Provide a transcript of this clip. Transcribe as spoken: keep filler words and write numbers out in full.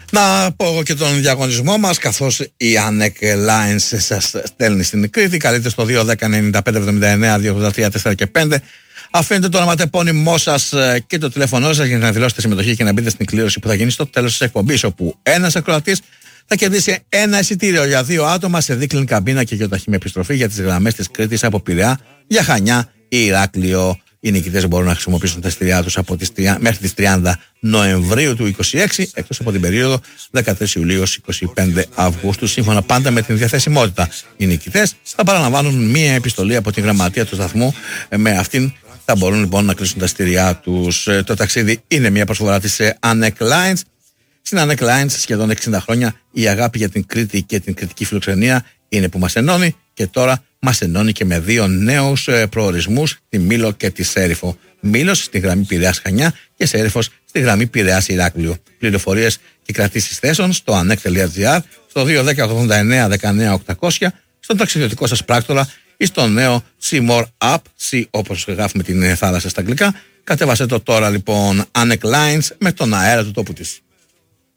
Να πω εγώ και τον διαγωνισμό μας, καθώς η Ανεκ Lines σας στέλνει στην Κρήτη. Καλείτε στο δύο ένα μηδέν εννιά πέντε εβδομήντα εννέα δύο ογδόντα τρία τέσσερα και πέντε. Αφήνετε το ονοματεπώνυμό σας και το τηλέφωνό σας για να δηλώσετε συμμετοχή και να μπείτε στην κλήρωση που θα γίνει στο τέλος της εκπομπής, όπου ένας ακροατής θα κερδίσει ένα εισιτήριο για δύο άτομα σε δίκλινη καμπίνα και γιοταχή με επιστροφή για τις γραμμές της Κρήτης από Πειραιά για Χανιά ή Ηράκλειο. Οι νικητές μπορούν να χρησιμοποιήσουν τα εισιτήριά τους από τις, μέχρι τις τριάντα Νοεμβρίου του είκοσι έξι, εκτός από την περίοδο δεκατρείς Ιουλίου έως είκοσι πέντε Αυγούστου, σύμφωνα πάντα με την διαθεσιμότητα. Οι νικητές θα παραλαμβάνουν μία επιστολή από την γραμματεία του σταθμού. Με αυτήν θα μπορούν λοιπόν να κλείσουν τα εισιτήριά τους. Το ταξίδι είναι μία προσφορά της Ανεκ Lines. Στην Ανεκ Lines, σχεδόν εξήντα χρόνια, η αγάπη για την Κρήτη και την κρητική φιλοξενία είναι που μας ενώνει, και τώρα μας ενώνει και με δύο νέους προορισμούς, τη Μήλο και τη Σέριφο. Μήλος στη γραμμή Πειραιάς Χανιά και Σέριφος στη γραμμή Πειραιάς Ηράκλειο. Πληροφορίες και κρατήσεις θέσεων στο ανεκ τελεία τζι άρ, στο δύο ένα μηδέν ογδόντα εννέα δεκαεννέα οκτακόσια, στον ταξιδιωτικό σας πράκτορα ή στο νέο Sea More App, Sea όπως γράφουμε την θάλασσα στα αγγλικά. Κατέβασε το τώρα λοιπόν Ανεκ Lines με τον αέρα του τόπου της.